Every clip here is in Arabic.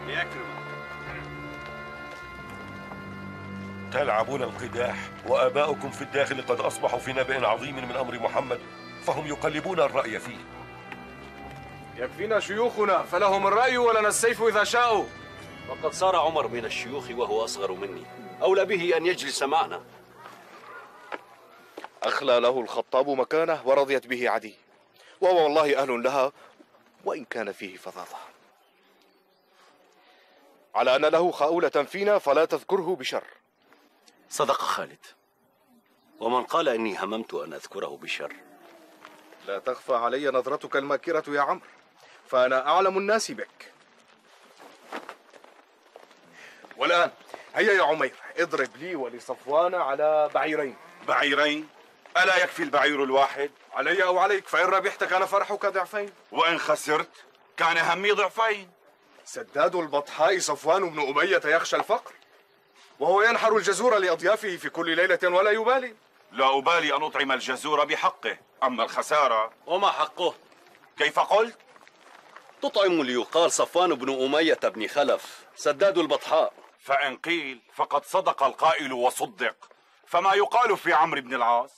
لأكرمك. تلعبون القداح وآباؤكم في الداخل قد أصبحوا في نبأ عظيم من أمر محمد، فهم يقلبون الرأي فيه. يكفينا شيوخنا فلهم الرأي ولنا السيف إذا شاءوا. وقد صار عمر من الشيوخ وهو أصغر مني، أولى به أن يجلس معنا. أخلى له الخطاب مكانه ورضيت به عدي، وهو والله أهل لها وإن كان فيه فظاظة. على أن له خؤولة فينا فلا تذكره بشر. صدق خالد، ومن قال إني هممت أن أذكره بشر. لا تخفى علي نظرتك الماكرة يا عمرو، فأنا أعلم الناس بك. والآن هيا يا عمير، اضرب لي ولصفوان على بعيرين. بعيرين؟ ألا يكفي البعير الواحد؟ علي أو عليك، فإن ربحت كان فرحك ضعفين، وإن خسرت كان همي ضعفين. سداد البطحاء صفوان بن أمية يخشى الفقر، وهو ينحر الجزور لأضيافه في كل ليلة ولا يبالي. لا أبالي أن أطعم الجزور بحقه، أما الخسارة. وما حقه؟ كيف قلت؟ تطعم ليقال صفوان بن أمية بن خلف سداد البطحاء. فإن قيل فقد صدق القائل وصدق، فما يقال في عمرو بن العاص؟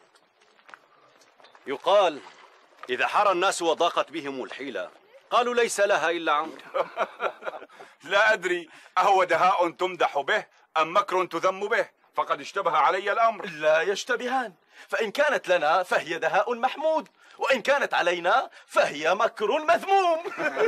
يقال إذا حار الناس وضاقت بهم الحيلة قالوا ليس لها إلا عمرو. لا أدري أهو دهاء تمدح به أم مكر تذم به، فقد اشتبه علي الأمر. لا يشتبهان، فإن كانت لنا فهي دهاء محمود، وإن كانت علينا فهي مكر مذموم.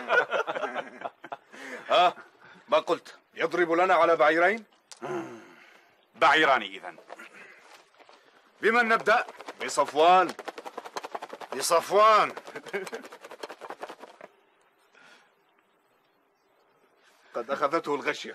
ما قلت؟ يضرب لنا على بعيرين؟ بعيران إذن. بمن نبدأ؟ بصفوان. بصفوان. قد أخذته الغشية.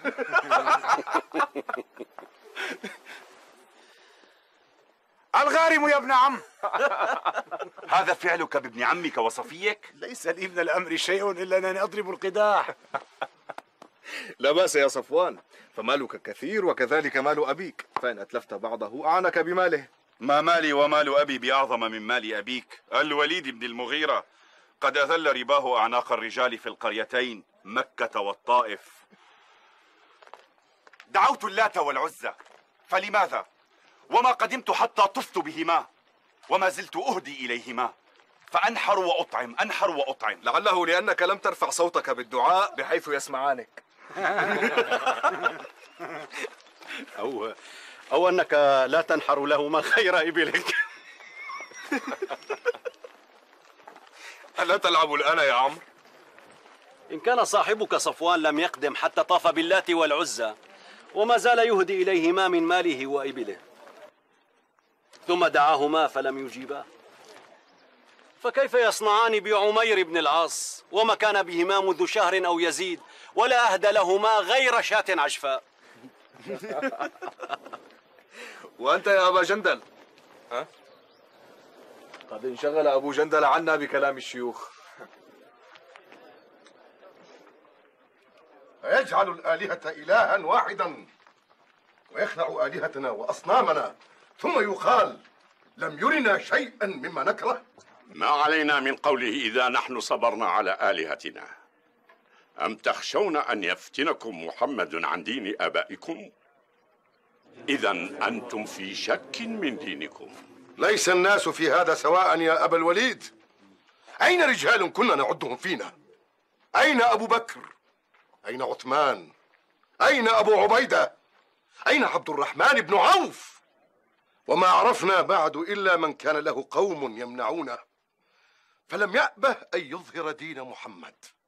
الغارم يا ابن عم. هذا فعلك بابن عمك وصفيك؟ ليس لي من الأمر شيء إلا أنني أضرب القداح. لا بأس يا صفوان، فمالك كثير وكذلك مال أبيك، فإن أتلفت بعضه أعنك بماله. ما مالي ومال أبي بأعظم من مال أبيك. الوليد بن المغيرة قد أذل رباه أعناق الرجال في القريتين مكة والطائف. دعوت اللات والعزى، فلماذا؟ وما قدمت حتى طفت بهما، وما زلت أهدي إليهما، فأنحر وأطعم أنحر وأطعم. لعله لأنك لم ترفع صوتك بالدعاء بحيث يسمعانك. أو أنك لا تنحر لهما خير إبلك. ألا تلعب الآن يا عمرو؟ إن كان صاحبك صفوان لم يقدم حتى طاف باللات والعزى وما زال يهدي إليهما من ماله وإبله، ثم دعاهما فلم يجيبا، فكيف يصنعان بعمير بن العاص وما كان بهما منذ شهر أو يزيد، ولا أهدى لهما غير شاة عشفاء؟ وأنت يا أبا جندل؟ قد انشغل أبو جندل عنا بكلام الشيوخ. فيجعل الآلهة إلها واحدا ويخلع آلهتنا وأصنامنا، ثم يقال لم يرنا شيئا مما نكره. ما علينا من قوله إذا نحن صبرنا على آلهتنا. أم تخشون أن يفتنكم محمد عن دين آبائكم؟ إذن أنتم في شك من دينكم. ليس الناس في هذا سواء يا أبا الوليد. أين رجال كنا نعدهم فينا؟ أين أبو بكر؟ أين عثمان؟ أين أبو عبيدة؟ أين عبد الرحمن بن عوف؟ وما عرفنا بعد إلا من كان له قوم يمنعونه، فلم يأبه أن يظهر دين محمد.